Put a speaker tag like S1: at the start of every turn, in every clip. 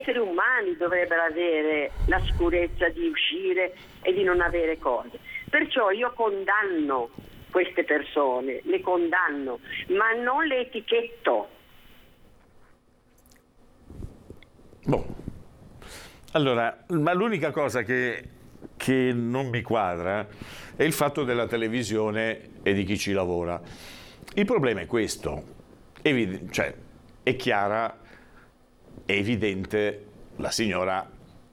S1: esseri umani dovrebbero avere la sicurezza di uscire e di non avere cose. Perciò io condanno queste persone, le condanno, ma non le etichetto.
S2: Boh. Allora, ma l'unica cosa che non mi quadra è il fatto della televisione e di chi ci lavora. Il problema è questo, cioè è chiara, è evidente, la signora,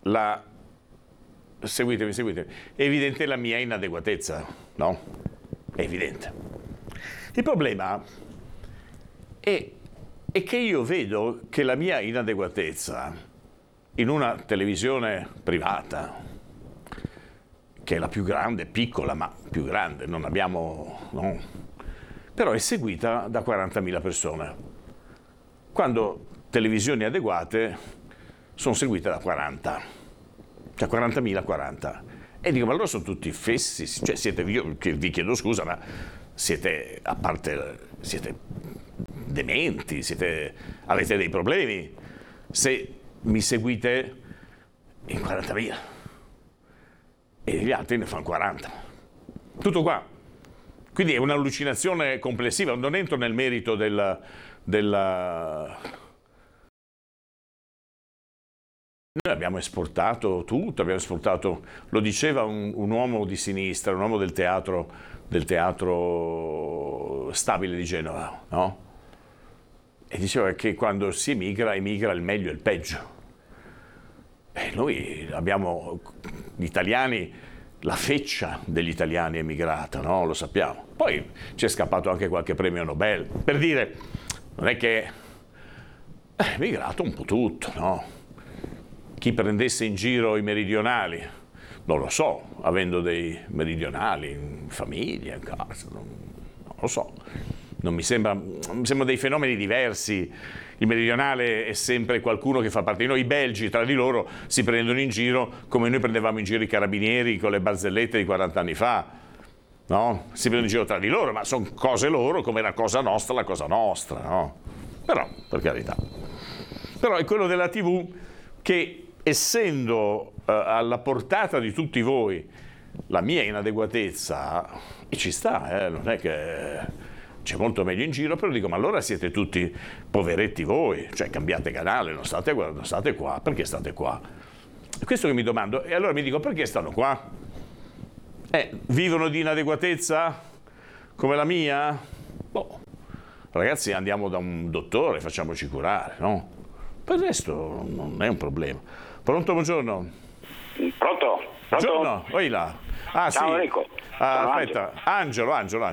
S2: seguitemi, è evidente la mia inadeguatezza, no? È evidente. Il problema è che io vedo che la mia inadeguatezza in una televisione privata, che è la più grande, piccola ma più grande, non abbiamo, no? Però è seguita da 40.000 persone, quando televisioni adeguate sono seguite da 40, cioè 40.000, 40. E dico, ma allora sono tutti fessi, cioè siete, io vi chiedo scusa, ma siete, a parte, siete dementi, avete dei problemi se mi seguite in 40.000 e gli altri ne fanno 40. Tutto qua. Quindi è un'allucinazione complessiva, non entro nel merito Noi abbiamo esportato tutto, abbiamo esportato, lo diceva un uomo di sinistra, un uomo del teatro Stabile di Genova, no? E diceva che quando si emigra il meglio e il peggio. E noi abbiamo, gli italiani, la feccia degli italiani è emigrata, no? Lo sappiamo. Poi ci è scappato anche qualche premio Nobel, per dire, non è che è emigrato un po' tutto, no? Chi prendesse in giro i meridionali, non lo so, avendo dei meridionali in famiglia, in casa, non lo so. Mi sembrano dei fenomeni diversi. Il meridionale è sempre qualcuno che fa parte di noi. I belgi tra di loro si prendono in giro come noi prendevamo in giro i carabinieri con le barzellette di 40 anni fa, no? Si prendono in giro tra di loro, ma sono cose loro come la cosa nostra, no? Però, per carità. Però è quello della TV che, essendo alla portata di tutti voi la mia inadeguatezza, e ci sta, non è che c'è molto meglio in giro, però dico, ma allora siete tutti poveretti voi, cioè cambiate canale, non state qua, perché state qua? È questo che mi domando, e allora mi dico, perché stanno qua? Vivono di inadeguatezza come la mia? Boh, ragazzi, andiamo da un dottore, facciamoci curare, no? Per il resto non è un problema. Pronto, buongiorno?
S3: Pronto?
S2: Buongiorno, oi là. Ah,
S3: ciao,
S2: sì.
S3: Enrico.
S2: Aspetta, Angelo,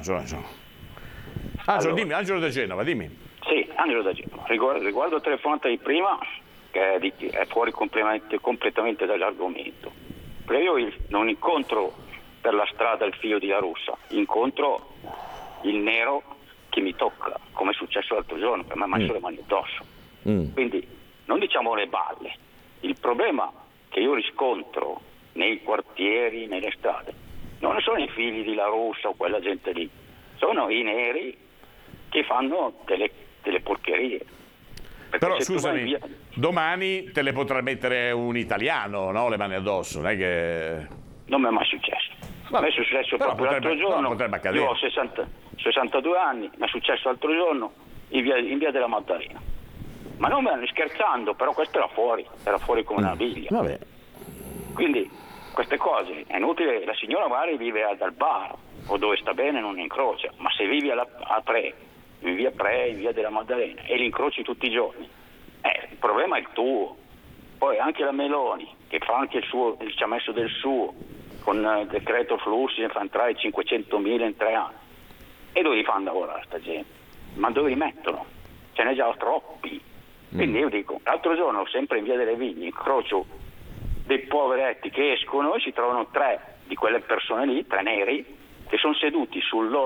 S3: Allora.
S2: dimmi, Angelo da Genova, dimmi.
S3: Sì, Angelo da Genova. Riguardo telefonata di prima, che è fuori completamente dall'argomento. Perché io non incontro per la strada il figlio di La Russa, incontro il nero che mi tocca, come è successo l'altro giorno, che mi ha messo le mani addosso. Quindi non diciamo le balle. Il problema che io riscontro nei quartieri, nelle strade, non sono i figli di La Russa o quella gente lì, sono i neri che fanno delle porcherie. Perché
S2: però scusami, domani te le potrà mettere un italiano, no? Le mani addosso, non è che...
S3: Non mi è mai successo. A me è successo proprio l'altro giorno. Io ho 62 anni, mi è successo l'altro giorno in via della Maddalena. Ma non scherzando, però questo era fuori come una biglia.
S2: Vabbè.
S3: Quindi queste cose è inutile, la signora magari vive dal bar o dove sta bene non incrocia, ma se vivi in via della Maddalena e li incroci tutti i giorni, il problema è il tuo. Poi anche la Meloni, che fa anche il suo, ci ha messo del suo, con il decreto flussi, ne fa entrare 500.000 in 3 anni. E dove li fanno lavorare sta gente? Ma dove li mettono? Ce n'è già troppi. Quindi io dico, l'altro giorno, sempre in via delle Vigne, incrocio dei poveretti che escono e si trovano 3 di quelle persone lì, 3 neri, che sono seduti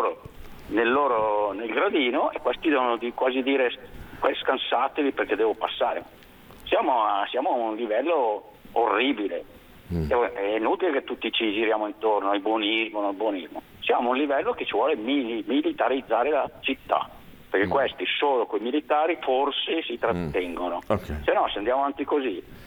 S3: nel gradino, e questi devono quasi dire, scansatevi perché devo passare. Siamo a un livello orribile. È inutile che tutti ci giriamo intorno al buonismo, non al buonismo. Siamo a un livello che ci vuole militarizzare la città, perché questi solo con i militari forse si trattengono.
S2: Okay.
S3: Se no, se andiamo avanti così,